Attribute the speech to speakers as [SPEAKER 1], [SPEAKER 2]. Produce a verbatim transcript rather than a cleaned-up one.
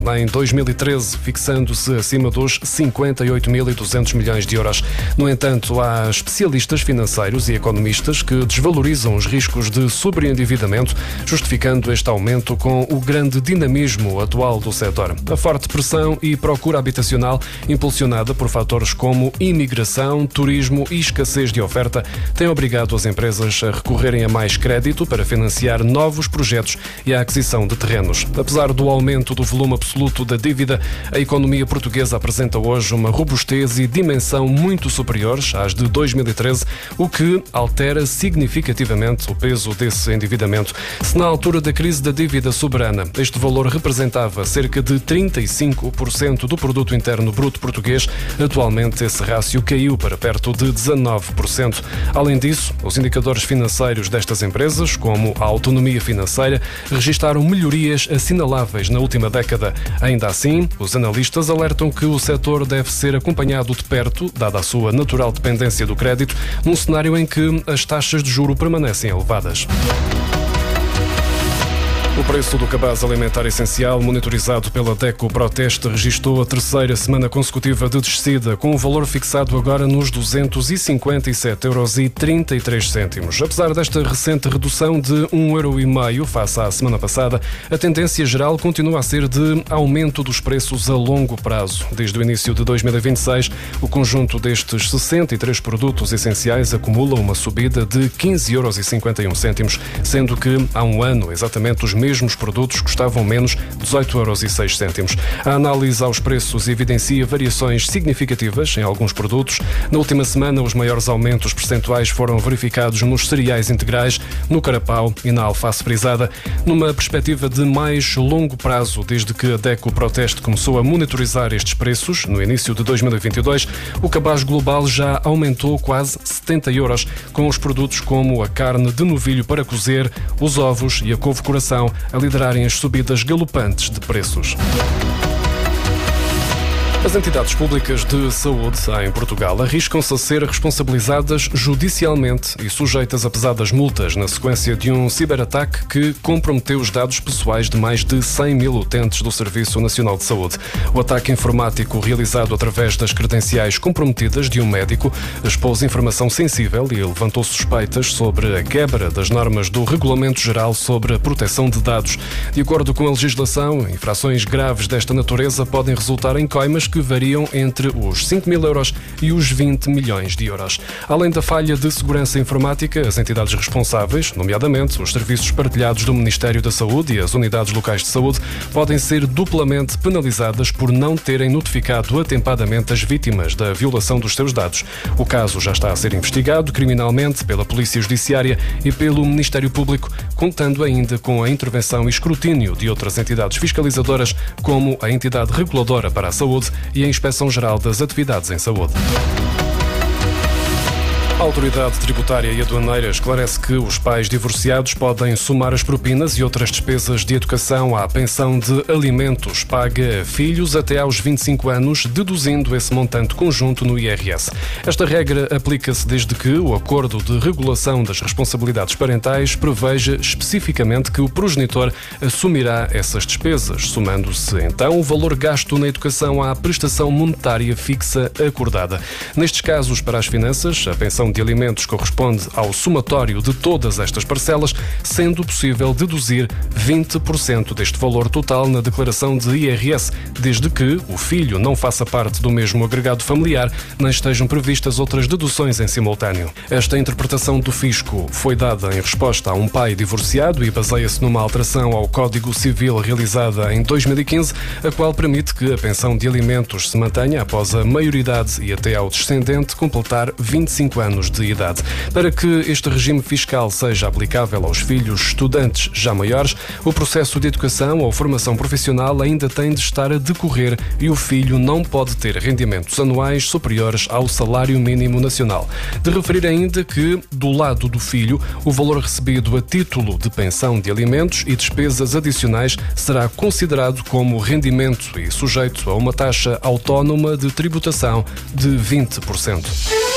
[SPEAKER 1] em dois mil e treze, fixando-se acima dos cinquenta e oito mil e duzentos milhões de euros. No entanto, há especialistas financeiros e economistas que desvalorizam os riscos de sobreendividamento, justificando este aumento com o grande dinamismo atual do setor. A forte pressão e procura habitacional, impulsionada por fatores como imigração, turismo e escassez de oferta, tem obrigado as empresas a recorrerem a mais crédito para financiar novos projetos e a aquisição de terrenos. Apesar do aumento do volume absoluto da dívida, a economia portuguesa apresenta hoje uma robustez e dimensão muito superiores às de dois mil e treze, o que altera significativamente o peso desse endividamento. Se na altura da crise da dívida soberana este valor representava cerca de trinta e cinco por cento do produto interno bruto português, atualmente esse rácio caiu para perto de dezanove por cento. Além disso, os indicadores financeiros destas empresas, como a autonomia financeira, registaram melhorias assinaláveis na última década. Ainda assim, os analistas alertam que o setor deve ser acompanhado de perto, dada a sua natural dependência do crédito, num cenário em que as taxas de juro permanecem elevadas. O preço do cabaz alimentar essencial, monitorizado pela DECO Proteste, registrou a terceira semana consecutiva de descida, com o valor fixado agora nos duzentos e cinquenta e sete euros e trinta e três cêntimos. Apesar desta recente redução de um euro e meio face à semana passada, a tendência geral continua a ser de aumento dos preços a longo prazo. Desde o início de dois mil e vinte e seis, o conjunto destes sessenta e três produtos essenciais acumula uma subida de quinze euros e cinquenta e um cêntimos, sendo que há um ano exatamente os mesmos produtos custavam menos dezoito euros e seis cêntimos. A análise aos preços evidencia variações significativas em alguns produtos. Na última semana, os maiores aumentos percentuais foram verificados nos cereais integrais, no carapau e na alface frisada. Numa perspectiva de mais longo prazo, desde que a DECO Proteste começou a monitorizar estes preços, no início de dois mil e vinte e dois, o cabaz global já aumentou quase setenta euros, com os produtos como a carne de novilho para cozer, os ovos e a couve-coração a liderarem as subidas galopantes de preços. As entidades públicas de saúde em Portugal arriscam-se a ser responsabilizadas judicialmente e sujeitas a pesadas multas na sequência de um ciberataque que comprometeu os dados pessoais de mais de cem mil utentes do Serviço Nacional de Saúde. O ataque informático, realizado através das credenciais comprometidas de um médico, expôs informação sensível e levantou suspeitas sobre a quebra das normas do Regulamento Geral sobre a Proteção de Dados. De acordo com a legislação, infrações graves desta natureza podem resultar em coimas que variam entre os cinco mil euros e os vinte milhões de euros. Além da falha de segurança informática, as entidades responsáveis, nomeadamente os serviços partilhados do Ministério da Saúde e as unidades locais de saúde, podem ser duplamente penalizadas por não terem notificado atempadamente as vítimas da violação dos seus dados. O caso já está a ser investigado criminalmente pela Polícia Judiciária e pelo Ministério Público, contando ainda com a intervenção e escrutínio de outras entidades fiscalizadoras, como a Entidade Reguladora para a Saúde e a Inspeção-Geral das Atividades em Saúde. A Autoridade Tributária e Aduaneira esclarece que os pais divorciados podem somar as propinas e outras despesas de educação à pensão de alimentos paga a filhos até aos vinte e cinco anos, deduzindo esse montante conjunto no I R S. Esta regra aplica-se desde que o Acordo de Regulação das Responsabilidades Parentais preveja especificamente que o progenitor assumirá essas despesas, somando-se então o valor gasto na educação à prestação monetária fixa acordada. Nestes casos, para as finanças, a pensão de alimentos corresponde ao somatório de todas estas parcelas, sendo possível deduzir vinte por cento deste valor total na declaração de I R S, desde que o filho não faça parte do mesmo agregado familiar, nem estejam previstas outras deduções em simultâneo. Esta interpretação do fisco foi dada em resposta a um pai divorciado e baseia-se numa alteração ao Código Civil realizada em dois mil e quinze, a qual permite que a pensão de alimentos se mantenha após a maioridade e até ao descendente completar vinte e cinco anos de idade. Para que este regime fiscal seja aplicável aos filhos estudantes já maiores, o processo de educação ou formação profissional ainda tem de estar a decorrer e o filho não pode ter rendimentos anuais superiores ao salário mínimo nacional. De referir ainda que, do lado do filho, o valor recebido a título de pensão de alimentos e despesas adicionais será considerado como rendimento e sujeito a uma taxa autónoma de tributação de vinte por cento.